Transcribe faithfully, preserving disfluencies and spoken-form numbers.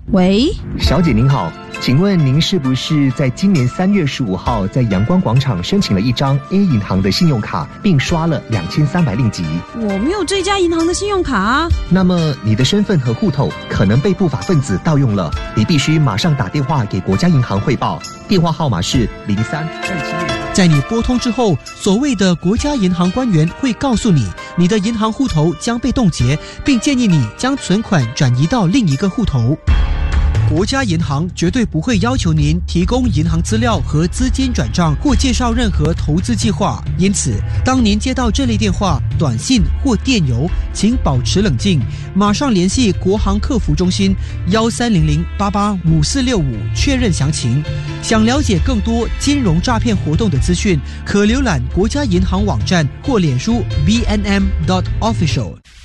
喂， 小姐您好，请问您是不是在今年三月十五号在阳光广场申请了一张 A 银行的信用卡，并刷了两千三百令吉？ 我没有这家银行的信用卡啊。 那么你的身份和户头可能被不法分子盗用了，你必须马上打电话给国家银行汇报，电话号码是零三二七。 在你拨通之后，所谓的国家银行官员会告诉你，你的银行户头将被冻结，并建议你将存款转移到另一个户头。国家银行绝对不会要求您提供银行资料和资金转账或介绍任何投资计划，因此当您接到这类电话、短信或电邮，请保持冷静，马上联系国行客服中心幺三零零八八五四六五确认详情。想了解更多金融诈骗活动的资讯，可浏览国家银行网站或脸书 B N M dot official。